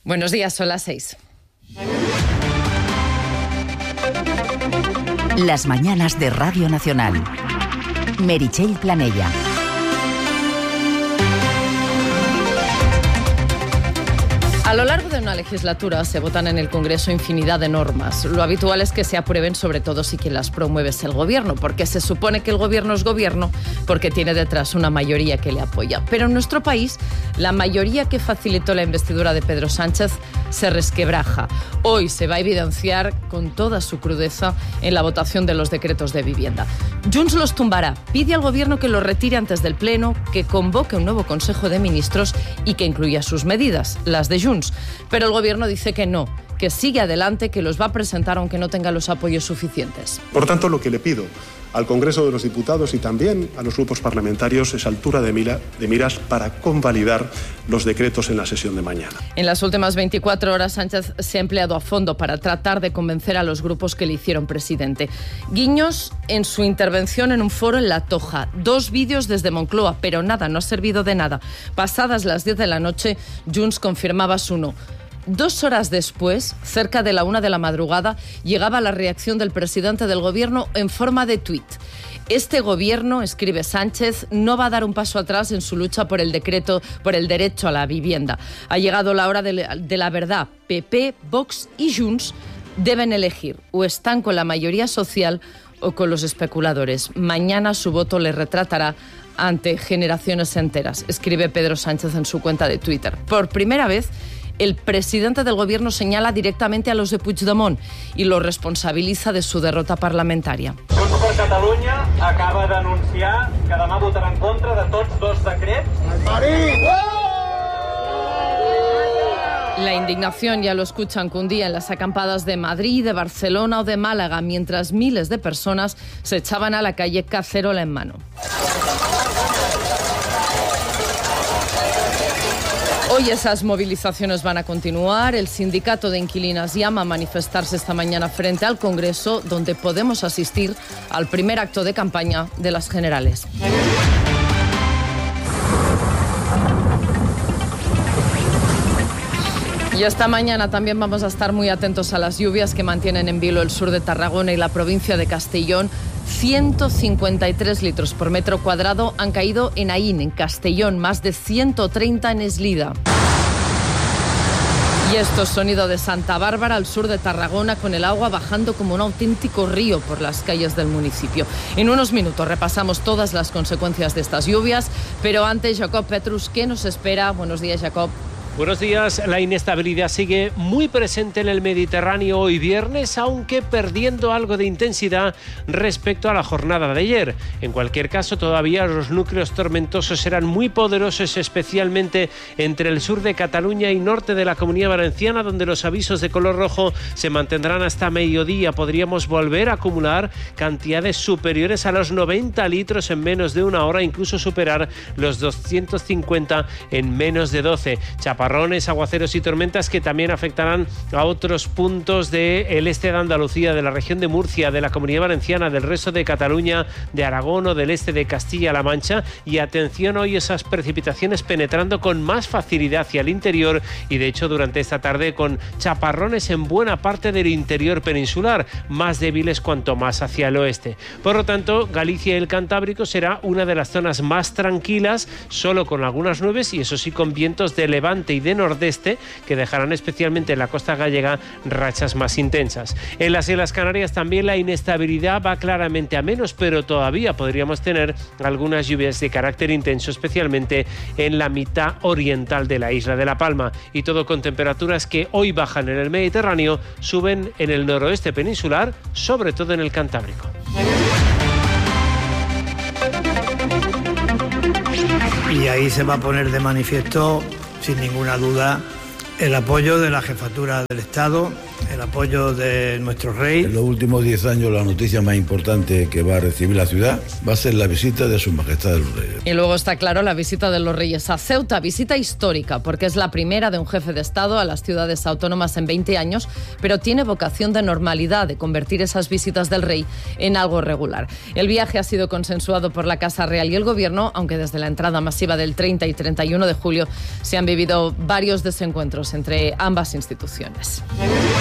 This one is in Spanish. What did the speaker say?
Buenos días, son las 6. Las mañanas de Radio Nacional. Meritxell Planella. A lo largo de una legislatura se votan en el Congreso infinidad de normas. Lo habitual es que se aprueben, sobre todo si quien las promueve es el gobierno, porque se supone que el gobierno es gobierno porque tiene detrás una mayoría que le apoya. Pero en nuestro país, la mayoría que facilitó la investidura de Pedro Sánchez se resquebraja. Hoy se va a evidenciar con toda su crudeza en la votación de los decretos de vivienda. Junts los tumbará, pide al gobierno que los retire antes del Pleno, que convoque un nuevo Consejo de Ministros y que incluya sus medidas, las de Junts. Pero el gobierno dice que no, que sigue adelante, que los va a presentar aunque no tenga los apoyos suficientes. Por tanto, lo que le pido al Congreso de los Diputados y también a los grupos parlamentarios es altura de miras para convalidar los decretos en la sesión de mañana. En las últimas 24 horas, Sánchez se ha empleado a fondo para tratar de convencer a los grupos que le hicieron presidente. Guiños en su intervención en un foro en La Toja. 2 vídeos desde Moncloa, pero nada, no ha servido de nada. Pasadas las 10 de la noche, Junts confirmaba su no. 2 horas después, cerca de la 1 de la madrugada, llegaba la reacción del presidente del gobierno en forma de tuit. Este gobierno, escribe Sánchez, no va a dar un paso atrás en su lucha por el derecho a la vivienda. Ha llegado la hora de la verdad. PP, Vox y Junts deben elegir. O están con la mayoría social o con los especuladores. Mañana su voto le retratará ante generaciones enteras, escribe Pedro Sánchez en su cuenta de Twitter. Por primera vez, el presidente del gobierno señala directamente a los de Puigdemont y los responsabiliza de su derrota parlamentaria. Junts per Catalunya acaba d'anunciar que demà votarà en contra de tots 2 decrets. La indignación, ya lo escuchan, cundía en las acampadas de Madrid, de Barcelona o de Málaga, mientras miles de personas se echaban a la calle cacerola en mano. Hoy esas movilizaciones van a continuar. El sindicato de inquilinas llama a manifestarse esta mañana frente al Congreso, donde podemos asistir al primer acto de campaña de las generales. Y esta mañana también vamos a estar muy atentos a las lluvias que mantienen en vilo el sur de Tarragona y la provincia de Castellón. 153 litros por metro cuadrado han caído en Aín, en Castellón, más de 130 en Eslida. Y esto es sonido de Santa Bárbara, al sur de Tarragona, con el agua bajando como un auténtico río por las calles del municipio. En unos minutos repasamos todas las consecuencias de estas lluvias, pero antes, Jacob Petrus, ¿qué nos espera? Buenos días, Jacob. Buenos días. La inestabilidad sigue muy presente en el Mediterráneo hoy viernes, aunque perdiendo algo de intensidad respecto a la jornada de ayer. En cualquier caso, todavía los núcleos tormentosos serán muy poderosos, especialmente entre el sur de Cataluña y norte de la Comunidad Valenciana, donde los avisos de color rojo se mantendrán hasta mediodía. Podríamos volver a acumular cantidades superiores a los 90 litros en menos de una hora, incluso superar los 250 en menos de 12. Chaparrones, aguaceros y tormentas que también afectarán a otros puntos del este de Andalucía, de la región de Murcia, de la Comunidad Valenciana, del resto de Cataluña, de Aragón o del este de Castilla-La Mancha. Y atención, hoy esas precipitaciones penetrando con más facilidad hacia el interior y de hecho durante esta tarde con chaparrones en buena parte del interior peninsular, más débiles cuanto más hacia el oeste. Por lo tanto, Galicia y el Cantábrico será una de las zonas más tranquilas, solo con algunas nubes y eso sí con vientos de levante y de nordeste que dejarán especialmente en la costa gallega rachas más intensas. En las Islas Canarias también la inestabilidad va claramente a menos, pero todavía podríamos tener algunas lluvias de carácter intenso, especialmente en la mitad oriental de la isla de La Palma, y todo con temperaturas que hoy bajan en el Mediterráneo, suben en el noroeste peninsular, sobre todo en el Cantábrico. Y ahí se va a poner de manifiesto, sin ninguna duda, el apoyo de la Jefatura del Estado el apoyo de nuestro rey. En los últimos 10 años la noticia más importante que va a recibir la ciudad va a ser la visita de Su Majestad los Reyes. Y luego está claro la visita de los Reyes a Ceuta, visita histórica porque es la primera de un jefe de Estado a las ciudades autónomas en 20 años, pero tiene vocación de normalidad, de convertir esas visitas del rey en algo regular. El viaje ha sido consensuado por la Casa Real y el Gobierno, aunque desde la entrada masiva del 30 y 31 de julio se han vivido varios desencuentros entre ambas instituciones.